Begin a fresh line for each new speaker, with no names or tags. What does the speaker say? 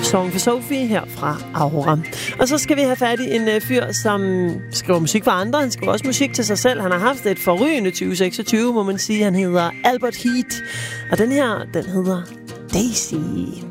Song for Sophie her fra Aura. Og så skal vi have fat i en fyr, som skriver musik for andre. Han skriver også musik til sig selv. Han har haft et forrygende 2026, må man sige. Han hedder Albert Heat. Og den her, den hedder Daisy.